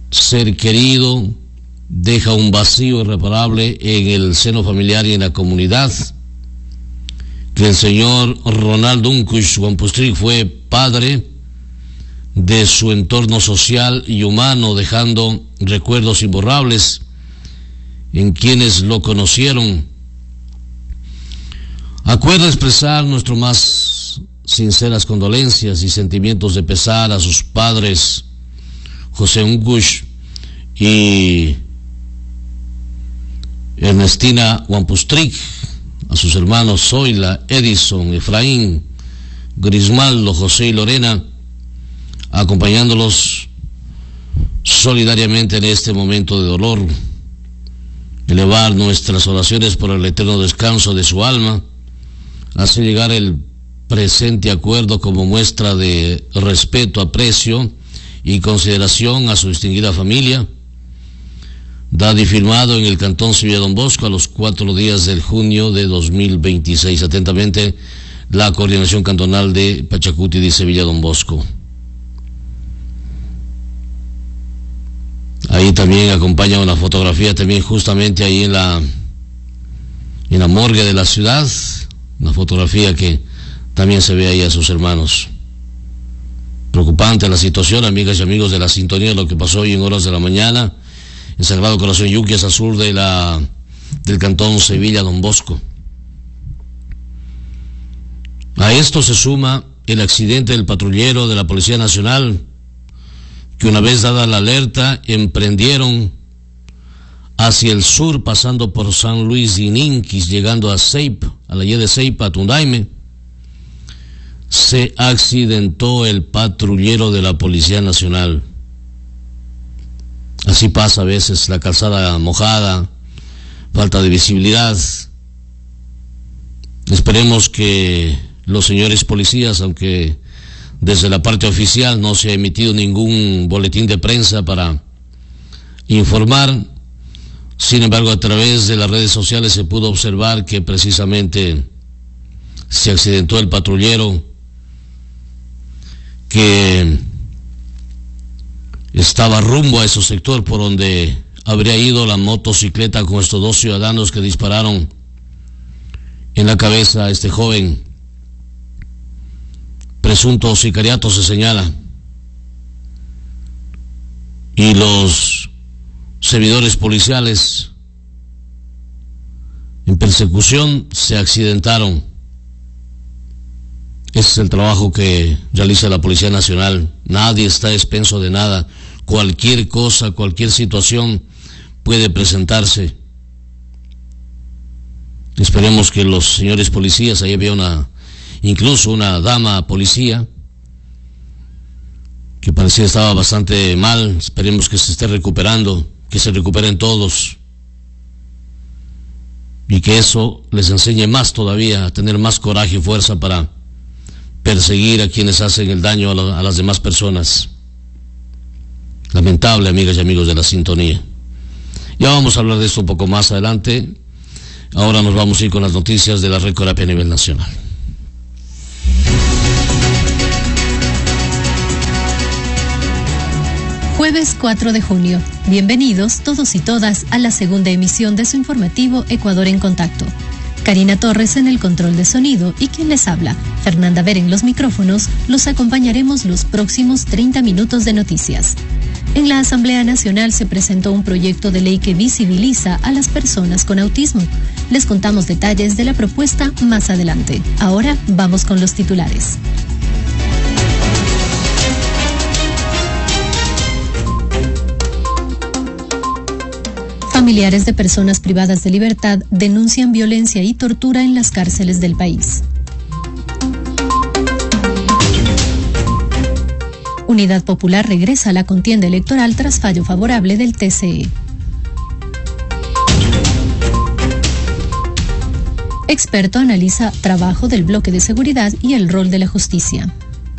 ser querido deja un vacío irreparable en el seno familiar y en la comunidad. Que el señor Ronaldo Uncush Wampustric fue padre de su entorno social y humano, dejando recuerdos imborrables en quienes lo conocieron. Acuerda expresar nuestras más sinceras condolencias y sentimientos de pesar a sus padres, José Uncush y Ernestina Wampustric, a sus hermanos Zoila, Edison, Efraín, Grismaldo, José y Lorena, acompañándolos solidariamente en este momento de dolor. Elevar nuestras oraciones por el eterno descanso de su alma, hacer llegar el presente acuerdo como muestra de respeto, aprecio y consideración a su distinguida familia, dado y firmado en el Cantón Sevilla Don Bosco a los 4 días del junio de 2026. Atentamente, la Coordinación Cantonal de Pachacuti de Sevilla Don Bosco. Ahí también acompaña una fotografía también justamente ahí en la morgue de la ciudad, una fotografía que también se ve ahí a sus hermanos. Preocupante la situación, amigas y amigos de la sintonía, lo que pasó hoy en horas de la mañana en Sagrado Corazón Yuquias, al sur del Cantón Sevilla Don Bosco. A esto se suma el accidente del patrullero de la Policía Nacional, que una vez dada la alerta, emprendieron hacia el sur, pasando por San Luis y Ninquis, llegando a Ceipa, a la Y de Ceipa, a Tundaime. Se accidentó el patrullero de la Policía Nacional. Así pasa a veces, la calzada mojada, falta de visibilidad. Esperemos que los señores policías, aunque desde la parte oficial no se ha emitido ningún boletín de prensa para informar, sin embargo, a través de las redes sociales se pudo observar que precisamente se accidentó el patrullero que estaba rumbo a ese sector por donde habría ido la motocicleta con estos 2 ciudadanos que dispararon en la cabeza a este joven. Presunto sicariato se señala, y los servidores policiales en persecución se accidentaron. Ese es el trabajo que realiza la Policía Nacional. Nadie está expenso de nada. Cualquier cosa, cualquier situación puede presentarse. Esperemos que los señores policías, ahí había incluso una dama policía que parecía estaba bastante mal. Esperemos que se esté recuperando, que se recuperen todos, y que eso les enseñe más todavía a tener más coraje y fuerza para perseguir a quienes hacen el daño a las demás personas. Lamentable, amigas y amigos de la sintonía. Ya vamos a hablar de esto un poco más adelante. Ahora nos vamos a ir con las noticias de la Red Corapia a nivel nacional. Jueves 4 de junio. Bienvenidos todos y todas a la segunda emisión de su informativo Ecuador en Contacto. Karina Torres en el control de sonido y quien les habla, Fernanda Ver en los micrófonos, los acompañaremos los próximos 30 minutos de noticias. En la Asamblea Nacional se presentó un proyecto de ley que visibiliza a las personas con autismo. Les contamos detalles de la propuesta más adelante. Ahora vamos con los titulares. Familiares de personas privadas de libertad denuncian violencia y tortura en las cárceles del país. Unidad Popular regresa a la contienda electoral tras fallo favorable del TCE. Experto analiza trabajo del bloque de seguridad y el rol de la justicia.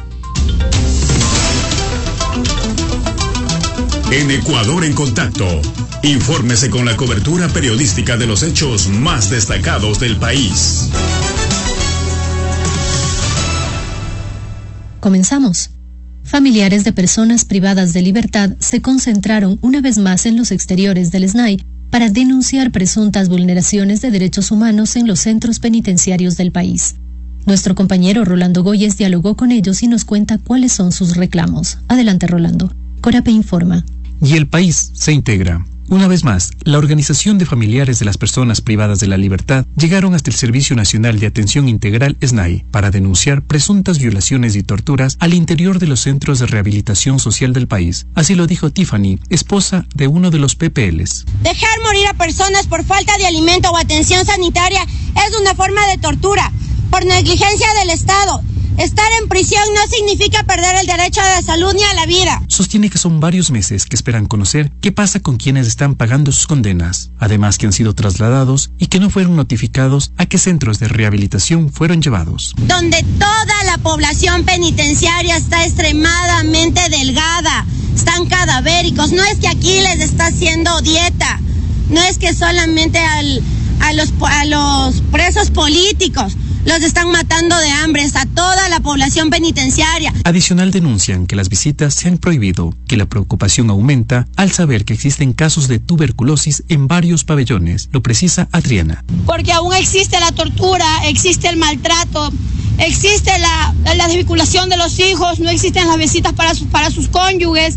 En Ecuador en Contacto, infórmese con la cobertura periodística de los hechos más destacados del país. Comenzamos. Familiares de personas privadas de libertad se concentraron una vez más en los exteriores del SNAI para denunciar presuntas vulneraciones de derechos humanos en los centros penitenciarios del país. Nuestro compañero Rolando Goyes dialogó con ellos y nos cuenta cuáles son sus reclamos. Adelante, Rolando. Corape informa. Y el país se integra. Una vez más, la Organización de Familiares de las Personas Privadas de la Libertad llegaron hasta el Servicio Nacional de Atención Integral SNAI para denunciar presuntas violaciones y torturas al interior de los centros de rehabilitación social del país. Así lo dijo Tiffany, esposa de uno de los PPLs. Dejar morir a personas por falta de alimento o atención sanitaria es una forma de tortura por negligencia del Estado. Estar en prisión no significa perder el derecho a la salud ni a la vida. Sostiene que son varios meses que esperan conocer qué pasa con quienes están pagando sus condenas, además que han sido trasladados y que no fueron notificados a qué centros de rehabilitación fueron llevados. Donde toda la población penitenciaria está extremadamente delgada, están cadavéricos. No es que aquí les está haciendo dieta, no es que solamente a los presos políticos los están matando de hambre, a toda la población penitenciaria. Adicional, denuncian que las visitas se han prohibido, que la preocupación aumenta al saber que existen casos de tuberculosis en varios pabellones, lo precisa Adriana. Porque aún existe la tortura, existe el maltrato, existe la desvinculación de los hijos, no existen las visitas para sus cónyuges,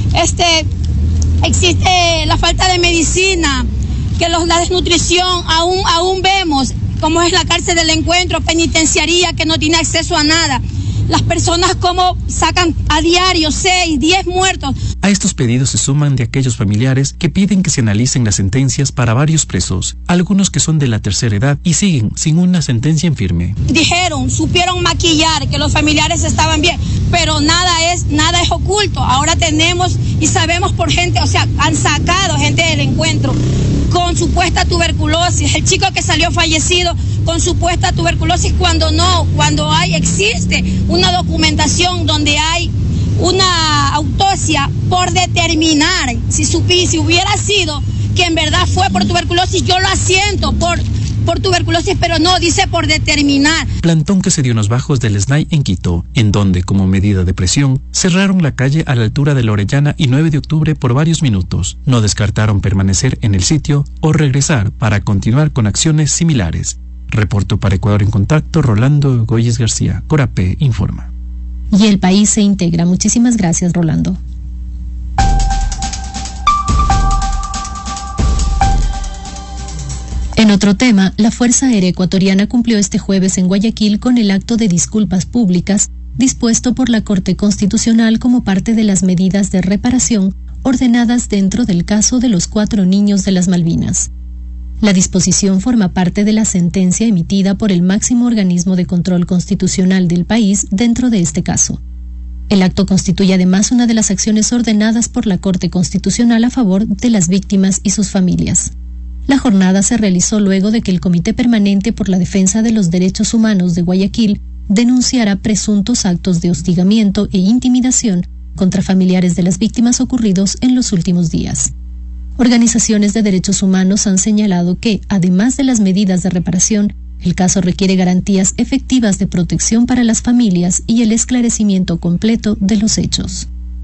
existe la falta de medicina, que la desnutrición aún vemos, como es la cárcel del Encuentro, penitenciaría que no tiene acceso a nada. Las personas como sacan a diario 6, 10 muertos. A estos pedidos se suman de aquellos familiares que piden que se analicen las sentencias para varios presos, algunos que son de la tercera edad y siguen sin una sentencia en firme. Supieron maquillar que los familiares estaban bien, pero nada es oculto. Ahora tenemos y sabemos por gente, han sacado gente del Encuentro con supuesta tuberculosis, el chico que salió fallecido con supuesta tuberculosis cuando existe una documentación donde hay una autopsia por determinar si hubiera sido que en verdad fue por tuberculosis, yo lo asiento por tuberculosis, pero no, dice por determinar. Plantón que se dio en los bajos del SNAI en Quito, en donde, como medida de presión, cerraron la calle a la altura de la Orellana y 9 de octubre por varios minutos. No descartaron permanecer en el sitio o regresar para continuar con acciones similares. Reporto para Ecuador en Contacto, Rolando Goyes García. Corape informa. Y el país se integra. Muchísimas gracias, Rolando. En otro tema, la Fuerza Aérea Ecuatoriana cumplió este jueves en Guayaquil con el acto de disculpas públicas dispuesto por la Corte Constitucional como parte de las medidas de reparación ordenadas dentro del caso de los 4 niños de las Malvinas. La disposición forma parte de la sentencia emitida por el máximo organismo de control constitucional del país dentro de este caso. El acto constituye además una de las acciones ordenadas por la Corte Constitucional a favor de las víctimas y sus familias. La jornada se realizó luego de que el Comité Permanente por la Defensa de los Derechos Humanos de Guayaquil denunciara presuntos actos de hostigamiento e intimidación contra familiares de las víctimas ocurridos en los últimos días. Organizaciones de derechos humanos han señalado que, además de las medidas de reparación, el caso requiere garantías efectivas de protección para las familias y el esclarecimiento completo de los hechos.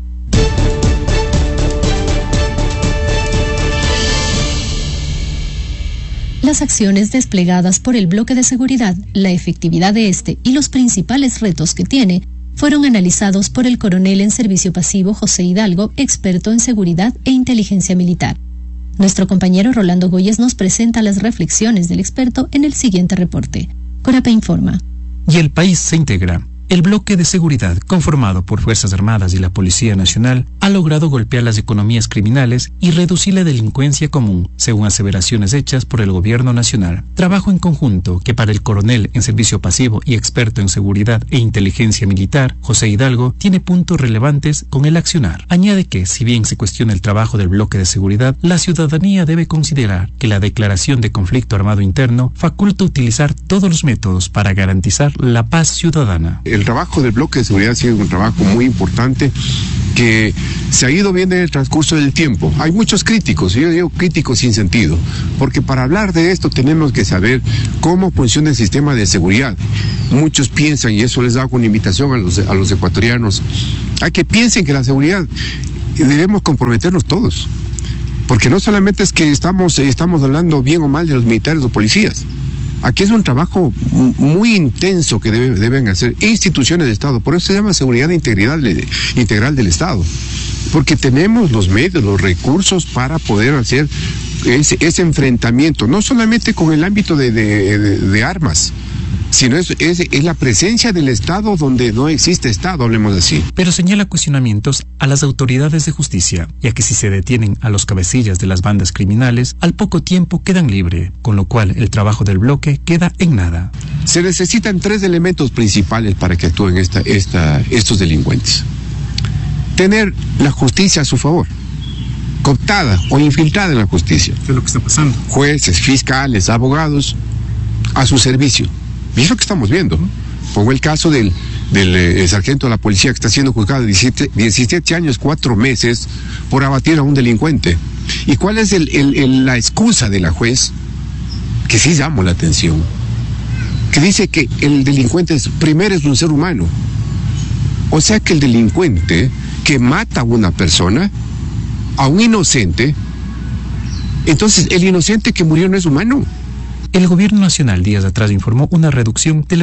Las acciones desplegadas por el bloque de seguridad, la efectividad de este y los principales retos que tiene fueron analizados por el coronel en servicio pasivo José Hidalgo, experto en seguridad e inteligencia militar. Nuestro compañero Rolando Goyes nos presenta las reflexiones del experto en el siguiente reporte. Corape informa. Y el país se integra. El bloque de seguridad, conformado por Fuerzas Armadas y la Policía Nacional, ha logrado golpear las economías criminales y reducir la delincuencia común, según aseveraciones hechas por el Gobierno Nacional. Trabajo en conjunto que para el coronel en servicio pasivo y experto en seguridad e inteligencia militar, José Hidalgo, tiene puntos relevantes con el accionar. Añade que, si bien se cuestiona el trabajo del bloque de seguridad, la ciudadanía debe considerar que la declaración de conflicto armado interno faculta utilizar todos los métodos para garantizar la paz ciudadana. el trabajo del bloque de seguridad ha sido un trabajo muy importante que se ha ido viendo en el transcurso del tiempo. Hay muchos críticos, yo digo críticos sin sentido, porque para hablar de esto tenemos que saber cómo funciona el sistema de seguridad. Muchos piensan, y eso les hago una invitación a los ecuatorianos, a que piensen que la seguridad debemos comprometernos todos, porque no solamente es que estamos hablando bien o mal de los militares o policías. Aquí es un trabajo muy intenso que deben hacer instituciones de Estado. Por eso se llama seguridad integral del Estado. Porque tenemos los medios, los recursos para poder hacer ese enfrentamiento. No solamente con el ámbito de armas, sino es la presencia del Estado donde no existe Estado, hablemos así. Pero señala cuestionamientos a las autoridades de justicia, ya que si se detienen a los cabecillas de las bandas criminales, al poco tiempo quedan libres, con lo cual el trabajo del bloque queda en nada. Se necesitan 3 elementos principales para que actúen estos delincuentes. Tener la justicia a su favor, cooptada o infiltrada en la justicia. ¿Qué es lo que está pasando? Jueces, fiscales, abogados, a su servicio. Y es lo que estamos viendo. Pongo el caso del sargento de la policía que está siendo juzgado de 17 años, 4 meses por abatir a un delincuente. ¿Y cuál es la excusa de la juez? Que sí llamó la atención. Que dice que el delincuente primero es un ser humano. O sea que el delincuente que mata a una persona, a un inocente, entonces el inocente que murió no es humano. El gobierno nacional días atrás informó una reducción del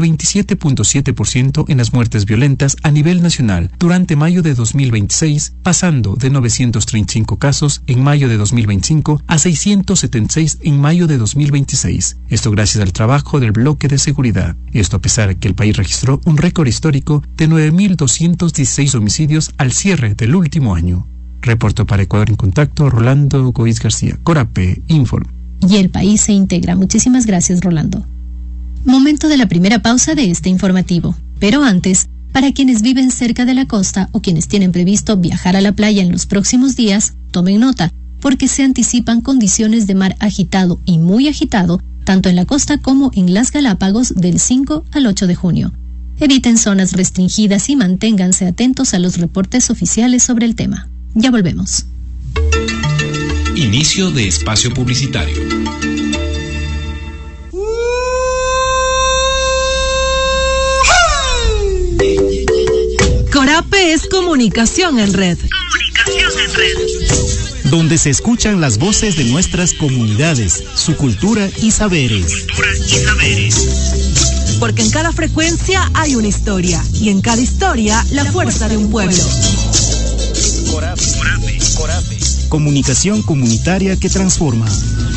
27.7% en las muertes violentas a nivel nacional durante mayo de 2026, pasando de 935 casos en mayo de 2025 a 676 en mayo de 2026. Esto gracias al trabajo del bloque de seguridad. Esto a pesar de que el país registró un récord histórico de 9.216 homicidios al cierre del último año. Reportó para Ecuador en Contacto Rolando Goiz García. Corape informa. Y el país se integra. Muchísimas gracias, Rolando. Momento de la primera pausa de este informativo. Pero antes, para quienes viven cerca de la costa o quienes tienen previsto viajar a la playa en los próximos días, tomen nota, porque se anticipan condiciones de mar agitado y muy agitado, tanto en la costa como en las Galápagos del 5 al 8 de junio. Eviten zonas restringidas y manténganse atentos a los reportes oficiales sobre el tema. Ya volvemos. Inicio de espacio publicitario. Corape es comunicación en red. Donde se escuchan las voces de nuestras comunidades, su cultura y saberes. Porque en cada frecuencia hay una historia, y en cada historia la fuerza de un pueblo. Corape. Comunicación comunitaria que transforma.